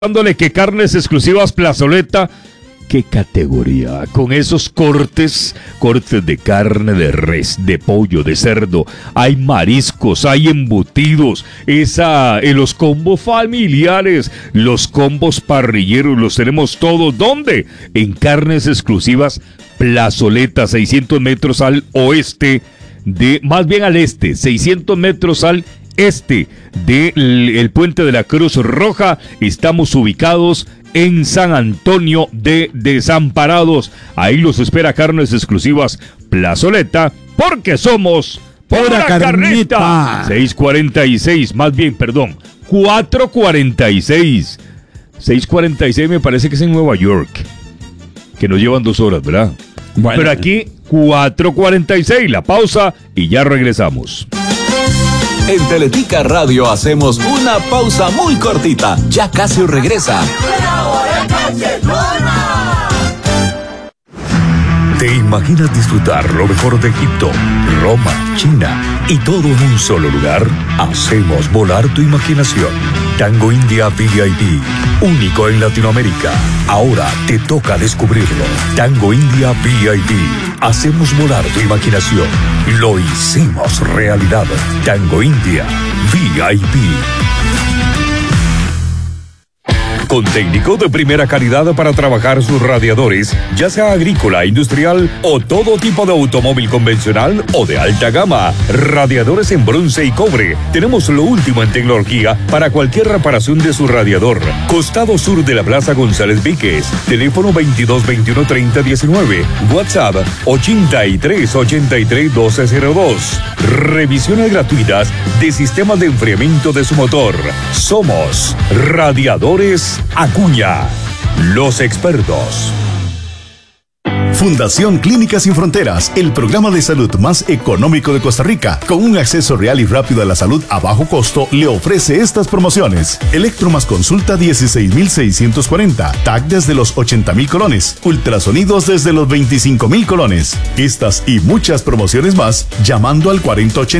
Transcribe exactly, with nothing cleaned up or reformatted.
Dándole que carnes exclusivas Plazoleta, qué categoría, con esos cortes, cortes de carne de res, de pollo, de cerdo, hay mariscos, hay embutidos, esa, en los combos familiares, los combos parrilleros, los tenemos todos, ¿dónde? En carnes exclusivas Plazoleta, seiscientos metros al oeste, de, más bien al este, seiscientos metros al este del el puente de la Cruz Roja. Estamos ubicados en San Antonio de Desamparados. Ahí los espera carnes exclusivas Plazoleta, porque somos pura carnita. carnita. seis cuarenta y seis, más bien, perdón, cuatro cuarenta y seis. seis cuarenta y seis me parece que es en Nueva York, que nos llevan dos horas, ¿verdad? Bueno. Pero aquí cuatro cuarenta y seis, la pausa y ya regresamos. En Teletica Radio hacemos una pausa muy cortita. Ya casi regresa. ¿Te imaginas disfrutar lo mejor de Egipto, Roma, China y todo en un solo lugar? Hacemos volar tu imaginación. Tango India V I P, único en Latinoamérica. Ahora te toca descubrirlo. Tango India V I P. Hacemos volar tu imaginación. Lo hicimos realidad. Tango India V I P. Con técnico de primera calidad para trabajar sus radiadores, ya sea agrícola, industrial o todo tipo de automóvil convencional o de alta gama. Radiadores en bronce y cobre. Tenemos lo último en tecnología para cualquier reparación de su radiador. Costado sur de la Plaza González Víquez. Teléfono veintidós veintiuno treinta diecinueve. WhatsApp ochenta y tres ochenta y tres doce cero dos. Revisiones gratuitas de sistemas de enfriamiento de su motor. Somos Radiadores Acuña, los expertos. Fundación Clínicas Sin Fronteras, el programa de salud más económico de Costa Rica, con un acceso real y rápido a la salud a bajo costo, le ofrece estas promociones. Electro más consulta dieciséis mil seiscientos cuarenta, T A C desde los ochenta mil colones, ultrasonidos desde los veinticinco mil colones. Estas y muchas promociones más, llamando al cuarenta ochenta.